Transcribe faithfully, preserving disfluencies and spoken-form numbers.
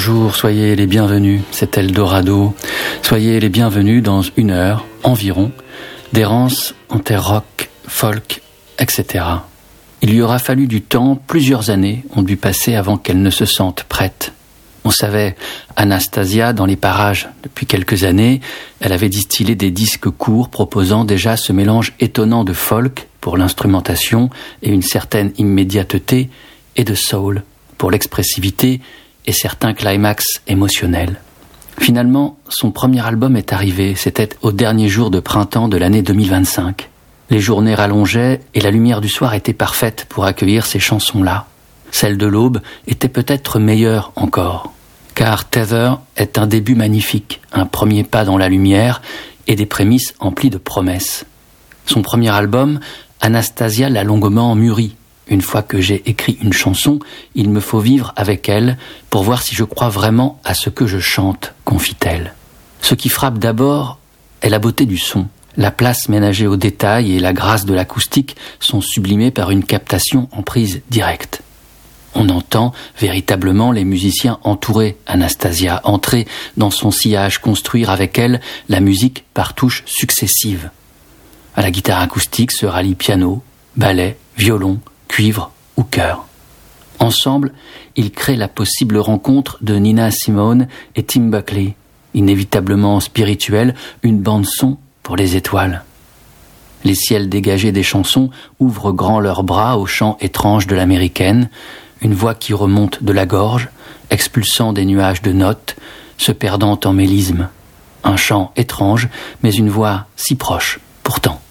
Bonjour, soyez les bienvenus, c'est Eldorado. Soyez les bienvenus dans une heure environ d'errance en terre rock, folk, et cetera. Il lui aura fallu du temps, plusieurs années ont dû passer avant qu'elle ne se sente prête. On savait Anastasia dans les parages. Depuis quelques années, elle avait distillé des disques courts proposant déjà ce mélange étonnant de folk pour l'instrumentation et une certaine immédiateté et de soul pour l'expressivité et certains climax émotionnels. Finalement, son premier album est arrivé, c'était au dernier jour de printemps de l'année deux mille vingt-cinq. Les journées rallongeaient et la lumière du soir était parfaite pour accueillir ces chansons-là. Celle de l'aube était peut-être meilleure encore, car Tether est un début magnifique, un premier pas dans la lumière et des prémices emplies de promesses. Son premier album, Anastasia l'a longuement mûri. Une fois que j'ai écrit une chanson, il me faut vivre avec elle pour voir si je crois vraiment à ce que je chante, confie-t-elle. Ce qui frappe d'abord est la beauté du son. La place ménagée aux détails et la grâce de l'acoustique sont sublimées par une captation en prise directe. On entend véritablement les musiciens entourer Anastasia, entrer dans son sillage, construire avec elle la musique par touches successives. À la guitare acoustique se rallient piano, ballet, violon, cuivre ou chœur. Ensemble, ils créent la possible rencontre de Nina Simone et Tim Buckley, inévitablement spirituelle, une bande-son pour les étoiles. Les ciels dégagés des chansons ouvrent grand leurs bras au chant étrange de l'américaine, une voix qui remonte de la gorge, expulsant des nuages de notes, se perdant en mélisme. Un chant étrange, mais une voix si proche, pourtant.